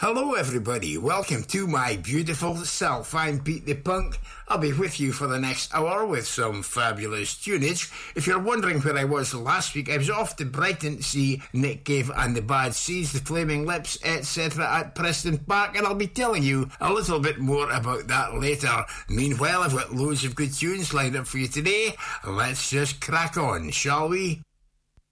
Hello everybody, welcome to my beautiful self. I'm Pete the Punk. I'll be with you for the next hour with some fabulous tunage. If you're wondering where I was last week, I was off to Brighton to see Nick Cave and the Bad Seeds, the Flaming Lips, etc. at Preston Park, and I'll be telling you a little bit more about that later. Meanwhile, I've got loads of good tunes lined up for you today. Let's just crack on, shall we?